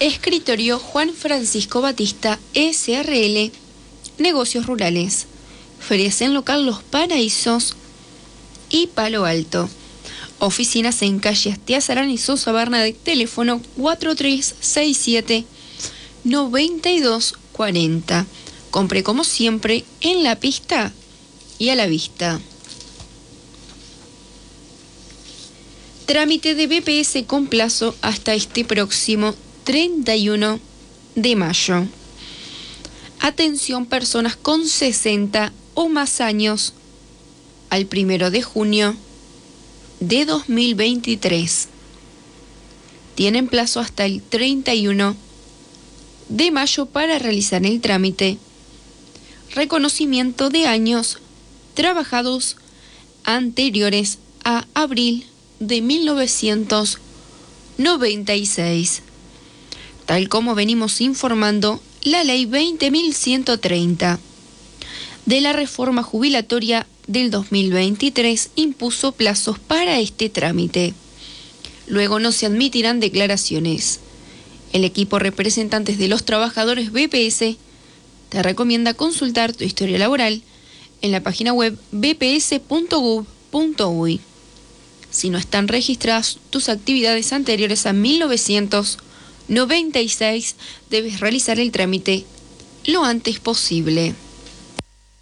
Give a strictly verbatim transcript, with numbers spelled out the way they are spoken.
Escritorio Juan Francisco Batista, S R L, Negocios Rurales. Ferias en local Los Paraísos y Palo Alto. Oficinas en calle Astiazarán y Sosa Bernadette, teléfono cuatro tres seis siete, nueve dos cuatro cero. Compre como siempre en la pista y a la vista. Trámite de B P S con plazo hasta este próximo treinta y uno de mayo. Atención personas con sesenta o más años al primero de junio de dos mil veintitrés. Tienen plazo hasta el treinta y uno de mayo para realizar el trámite. Reconocimiento de años trabajados anteriores a abril de mil novecientos noventa y seis. Tal como venimos informando, la ley veinte mil ciento treinta de la reforma jubilatoria del dos mil veintitrés impuso plazos para este trámite. Luego no se admitirán declaraciones. El equipo representantes de los trabajadores B P S te recomienda consultar tu historia laboral en la página web b p s punto gov punto u y. Si no están registradas tus actividades anteriores a mil novecientos noventa y seis, debes realizar el trámite lo antes posible.